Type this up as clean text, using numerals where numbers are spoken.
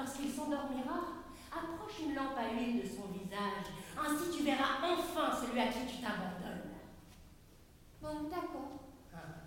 lorsqu'il s'endormira, approche une lampe à huile de son visage. Ainsi tu verras enfin celui à qui tu t'abandonnes. Bon, d'accord. Hein.